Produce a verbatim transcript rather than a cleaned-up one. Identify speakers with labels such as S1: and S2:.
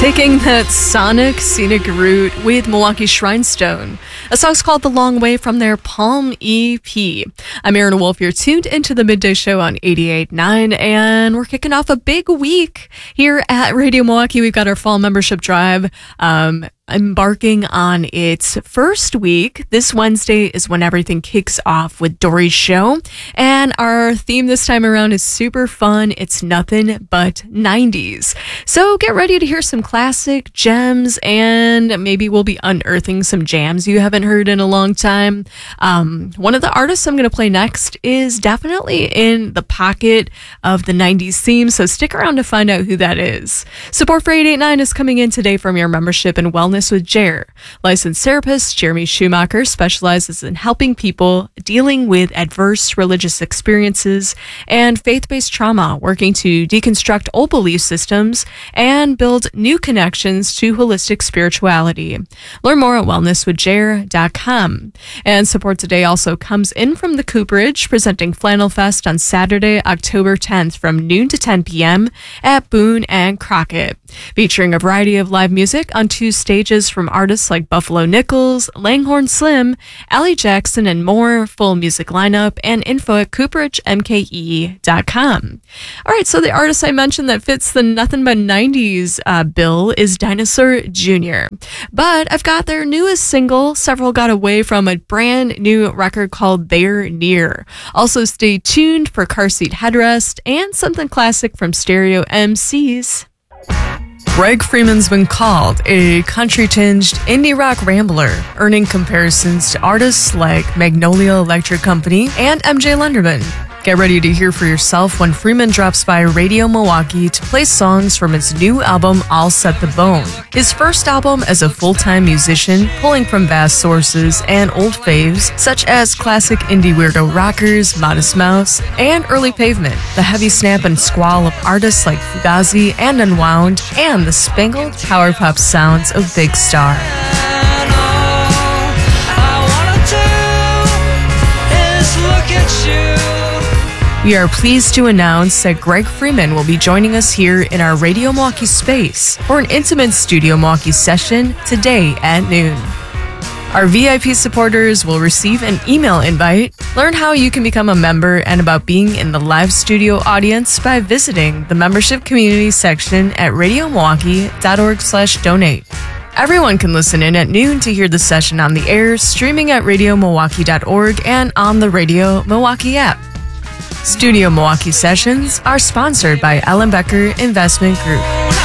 S1: Taking that sonic, scenic route with Milwaukee Shrinestone. A song's called The Long Way from their Palm E P. I'm Aaron Wolf. You're tuned into the Midday Show on eighty-eight point nine, and we're kicking off a big week here at Radio Milwaukee. We've got our fall membership drive um, embarking on its first week. This Wednesday is when everything kicks off with Dory's show, and our theme this time around is super fun. It's nothing but nineties. So get ready to hear some classic gems, and maybe we'll be unearthing some jams you haven't heard in a long time. Um, one of the artists I'm going to play next is definitely in the pocket of the nineties theme, so stick around to find out who that is. Support for eight eight nine is coming in today from your membership and wellness with Jer. Licensed therapist Jeremy Schumacher specializes in helping people dealing with adverse religious experiences and faith-based trauma, working to deconstruct old belief systems and build new connections to holistic spirituality. Learn more at wellness with jer dot com. And support today also comes in from the Cooperage, presenting Flannel Fest on Saturday, October tenth from noon to ten p.m. at Boone and Crockett, featuring a variety of live music on two stages from artists like Buffalo Nichols, Langhorne Slim, Allie Jackson, and more. Full music lineup and info at cooperage m k e dot com. All right, so the artist I mentioned that fits the Nothing But nineties uh, bill is Dinosaur Junior But I've got their newest single, Several Got Away, from a brand new record called They're Near. Also stay tuned for Car Seat Headrest and something classic from Stereo M Cs. Greg Freeman's been called a country-tinged indie rock rambler, earning comparisons to artists like Magnolia Electric Company and M J Lenderman. Get ready to hear for yourself when Freeman drops by Radio Milwaukee to play songs from his new album, I'll Set the Bone. His first album as a full-time musician, pulling from vast sources and old faves, such as classic indie weirdo rockers, Modest Mouse, and early Pavement, the heavy snap and squall of artists like Fugazi and Unwound, and the spangled power pop sounds of Big Star. We are pleased to announce that Greg Freeman will be joining us here in our Radio Milwaukee space for an intimate Studio Milwaukee session today at noon. Our V I P supporters will receive an email invite. Learn how you can become a member and about being in the live studio audience by visiting the membership community section at radio milwaukee dot org slash donate. Everyone can listen in at noon to hear the session on the air, streaming at radio milwaukee dot org and on the Radio Milwaukee app. Studio Milwaukee sessions are sponsored by Ellen Becker Investment Group.